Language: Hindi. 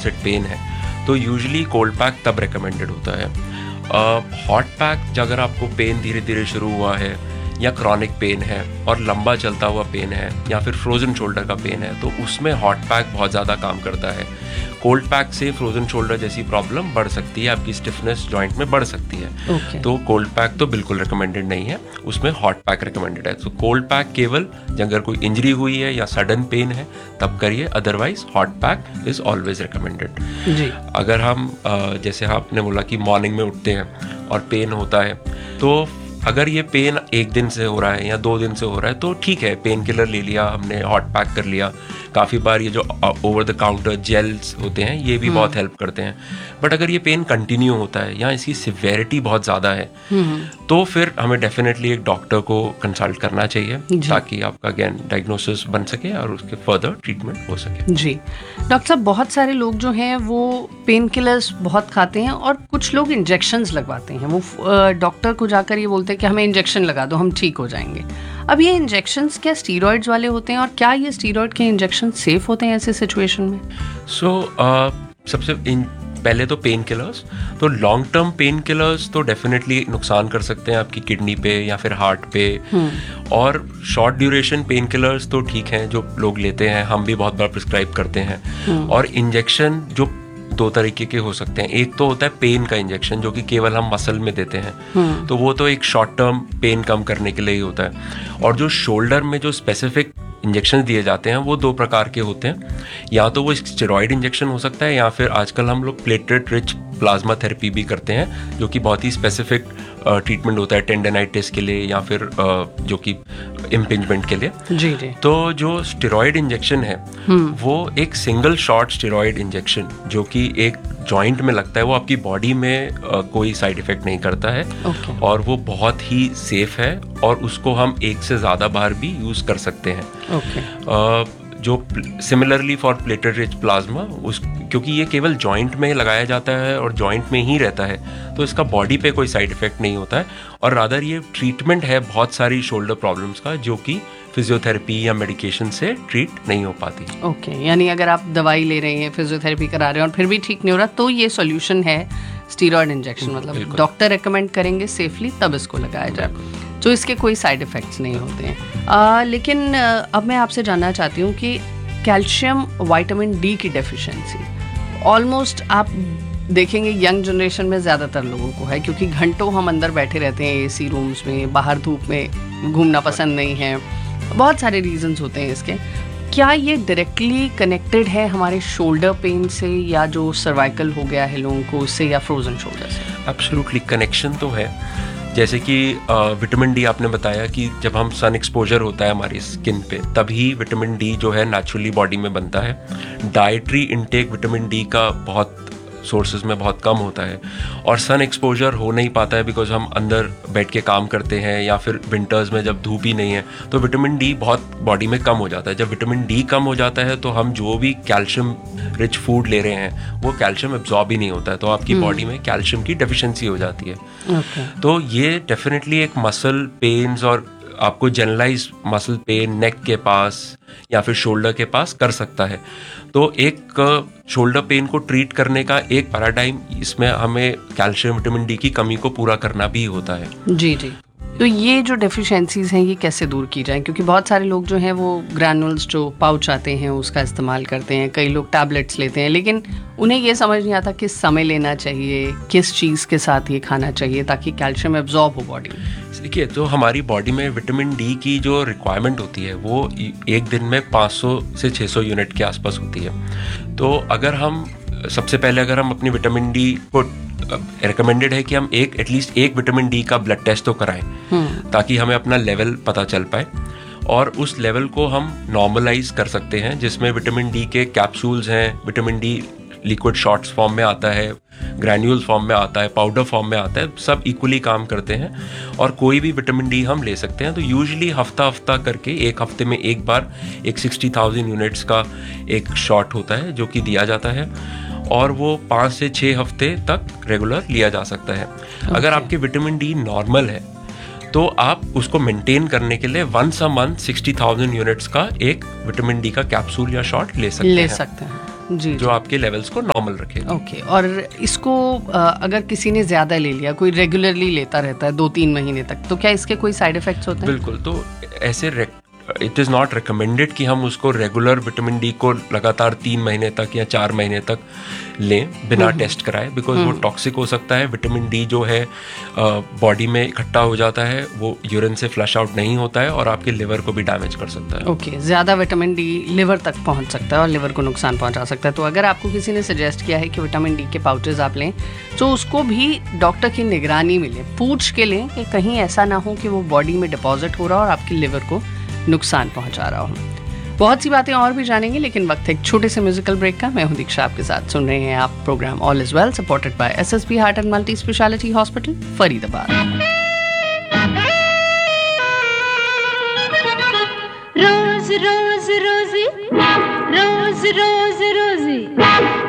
ऑनसेट पेन है तो यूजुअली कोल्ड पैक तब रिकमेंडेड होता है। हॉट पैक अगर आपको पेन धीरे धीरे शुरू हुआ है या क्रॉनिक पेन है और लंबा चलता हुआ पेन है या फिर फ्रोजन शोल्डर का पेन है तो उसमें हॉट पैक बहुत ज़्यादा काम करता है। कोल्ड पैक से फ्रोजन शोल्डर जैसी प्रॉब्लम बढ़ सकती है, आपकी स्टिफनेस जॉइंट में बढ़ सकती है। तो कोल्ड पैक तो बिल्कुल रिकमेंडेड नहीं है, उसमें हॉट पैक रिकमेंडेड है। तो कोल्ड पैक केवल अगर कोई इंजरी हुई है या सडन पेन है तब करिए, otherwise hot pack is always recommended. अगर हम जैसे आपने बोला कि मॉर्निंग में उठते हैं और पेन होता है तो अगर ये पेन एक दिन से हो रहा है या 2 दिन से हो रहा है तो ठीक है, पेन किलर ले लिया हमने, हॉट पैक कर लिया। काफ़ी बार ये जो ओवर द काउंटर जेल्स होते हैं ये भी बहुत हेल्प करते हैं। बट अगर ये पेन कंटिन्यू होता है या इसकी सिवेरिटी बहुत ज़्यादा है तो फिर हमें डेफिनेटली एक डॉक्टर को कंसल्ट करना चाहिए ताकि आपका अगेन डायग्नोसिस बन सके और उसके फर्दर ट्रीटमेंट हो सके। जी डॉक्टर साहब, बहुत सारे लोग जो हैं वो पेन किलर्स बहुत खाते हैं और कुछ लोग इंजेक्शंस लगवाते हैं। वो डॉक्टर को जाकर ये बोलते हैं कि हमें इंजेक्शन लगा दो, हम ठीक हो जाएंगे। अब ये इंजेक्शंस क्या स्टीरॉइड्स वाले होते हैं और क्या ये स्टीरॉइड के इंजेक्शन सेफ होते हैं ऐसे सिचुएशन में? सबसे पहले तो पेन किलर्स, तो लॉन्ग टर्म पेन किलर्स तो डेफिनेटली नुकसान कर सकते हैं आपकी किडनी पे या फिर हार्ट पे। और शॉर्ट ड्यूरेशन पेन किलर्स तो ठीक हैं जो लोग लेते हैं, हम भी बहुत बार प्रिस्क्राइब करते हैं। और इंजेक्शन जो 2 तरीके के हो सकते हैं, एक तो होता है पेन का इंजेक्शन जो कि केवल हम मसल में देते हैं, तो वो तो एक शॉर्ट टर्म पेन कम करने के लिए ही होता है। और जो शोल्डर में जो स्पेसिफिक इंजेक्शन दिए जाते हैं वो 2 प्रकार के होते हैं, या तो वो स्टेरॉइड इंजेक्शन हो सकता है या फिर आजकल हम लोग प्लेटलेट रिच प्लाज्मा थेरेपी भी करते हैं जो कि बहुत ही स्पेसिफिक ट्रीटमेंट होता है टेंडनाइटिस के लिए या फिर जो कि इम्पिंजमेंट के लिए। जी। तो जो स्टेरॉइड इंजेक्शन है वो एक सिंगल शॉट स्टेरॉइड इंजेक्शन जो कि एक जॉइंट में लगता है, वो आपकी बॉडी में कोई साइड इफेक्ट नहीं करता है। और वो बहुत ही सेफ है और उसको हम 1 से ज़्यादा बार भी यूज़ कर सकते हैं। जो similarly for platelet rich plasma क्योंकि ये केवल जॉइंट में लगाया जाता है और जॉइंट में ही रहता है तो इसका बॉडी पे कोई साइड इफेक्ट नहीं होता है। और रादर ये ट्रीटमेंट है बहुत सारी शोल्डर प्रॉब्लम्स का जो कि फिजियोथेरेपी या मेडिकेशन से ट्रीट नहीं हो पाती। यानी अगर आप दवाई ले रहे हैं, फिजियोथेरेपी करा रहे हैं और फिर भी ठीक नहीं हो रहा तो ये सॉल्यूशन है स्टीरॉयड इंजेक्शन। मतलब डॉक्टर रेकमेंड करेंगे सेफली तब इसको लगाया जाए, तो इसके कोई साइड इफ़ेक्ट्स नहीं होते हैं। लेकिन अब मैं आपसे जानना चाहती हूँ कि कैल्शियम विटामिन डी की डेफिशिएंसी ऑलमोस्ट आप देखेंगे यंग जनरेशन में ज़्यादातर लोगों को है, क्योंकि घंटों हम अंदर बैठे रहते हैं एसी रूम्स में, बाहर धूप में घूमना पसंद नहीं है, बहुत सारे रीजंस होते हैं इसके। क्या ये डायरेक्टली कनेक्टेड है हमारे शोल्डर पेन से या जो सर्वाइकल हो गया है लोगों को उससे या फ्रोजन शोल्डर से? एब्सोल्युटली कनेक्शन तो है। जैसे कि विटामिन डी आपने बताया कि जब हम सन एक्सपोजर होता है हमारी स्किन पे तभी विटामिन डी जो है नेचुरली बॉडी में बनता है। डाइटरी इनटेक विटामिन डी का बहुत सोर्सेज में बहुत कम होता है और सन एक्सपोजर हो नहीं पाता है बिकॉज हम अंदर बैठ के काम करते हैं या फिर विंटर्स में जब धूप ही नहीं है तो विटामिन डी बहुत बॉडी में कम हो जाता है। जब विटामिन डी कम हो जाता है तो हम जो भी कैल्शियम रिच फूड ले रहे हैं वो कैल्शियम एब्जॉर्ब ही नहीं होता है, तो आपकी बॉडी में कैल्शियम की डेफिशिएंसी हो जाती है। तो ये डेफिनेटली एक मसल पेन्स और आपको जनरलाइज मसल पेन नेक के पास या फिर शोल्डर के पास कर सकता है। तो एक शोल्डर पेन को ट्रीट करने का एक पैराडाइम इसमें हमें कैल्शियम विटामिन डी की कमी को पूरा करना भी होता है। जी। तो ये जो डेफिशिएंसीज हैं ये कैसे दूर की जाए? क्योंकि बहुत सारे लोग जो हैं वो ग्रैनुल्स जो पाउच आते हैं उसका इस्तेमाल करते हैं, कई लोग टैबलेट्स लेते हैं, लेकिन उन्हें ये समझ नहीं आता किस समय लेना चाहिए, किस चीज़ के साथ ये खाना चाहिए ताकि कैल्शियम एब्जॉर्ब हो बॉडी में। देखिए, तो हमारी बॉडी में विटामिन डी की जो रिक्वायरमेंट होती है वो एक दिन में 500 से 600 यूनिट के आसपास होती है। तो अगर हम सबसे पहले अगर हम अपनी विटामिन डी को रिकमेंडेड है कि हम एटलीस्ट एक विटामिन डी का ब्लड टेस्ट तो कराएं ताकि हमें अपना लेवल पता चल पाए और उस लेवल को हम नॉर्मलाइज कर सकते हैं, जिसमें विटामिन डी के कैप्सूल्स हैं, vitamin D liquid shots form में आता है, ग्रैन्यूल्स फॉर्म में आता है, पाउडर फॉर्म में आता है, सब इक्वली काम करते हैं और कोई भी विटामिन डी हम ले सकते हैं। तो यूजुअली हफ्ता करके एक हफ्ते में एक बार एक 60,000 यूनिट्स का एक शॉट होता है जो कि दिया जाता है और वो 5 से 6 हफ्ते तक रेगुलर लिया जा सकता है। अगर आपके विटामिन डी नॉर्मल है तो आप उसको मेंटेन करने के लिए वंस अ मंथ 60,000 यूनिट्स का एक विटामिन डी का कैप्सूल या शॉट ले सकते हैं। जी, जो आपके लेवल्स को नॉर्मल रखेगा। ओके। और इसको अगर किसी ने ज़्यादा ले लिया, कोई रेगुलरली लेता रहता है 2-3 महीने तक, तो क्या इसके कोई साइड इफ़ेक्ट्स होते हैं? बिल्कुल, तो ऐसे इट इज़ नॉट रिकमेंडेड कि हम उसको रेगुलर विटामिन डी को लगातार 3 महीने तक या 4 महीने तक लें बिना टेस्ट कराए, बिकॉज वो टॉक्सिक हो सकता है। विटामिन डी जो है बॉडी में इकट्ठा हो जाता है, वो यूरिन से फ्लश आउट नहीं होता है और आपके लिवर को भी डैमेज कर सकता है। ओके, ज़्यादा विटामिन डी लिवर तक पहुंच सकता है और लिवर को नुकसान पहुंचा सकता है। तो अगर आपको किसी ने सजेस्ट किया है कि विटामिन डी के पाउचेज आप लें, तो उसको भी डॉक्टर की निगरानी में लें, पूछ के लें कि कहीं ऐसा ना हो कि वो बॉडी में डिपॉजिट हो रहा हो और आपकी लिवर को नुकसान पहुंचा रहा हो। बहुत सी बातें और भी जानेंगे, लेकिन वक्त है एक छोटे से म्यूजिकल ब्रेक का। मैं हूं दीक्षा, आपके साथ सुन रहे हैं आप program all is well, supported by SSB heart and multi speciality hospital, Faridabad. रोज रोज रोजी, रोज रोज रोजी।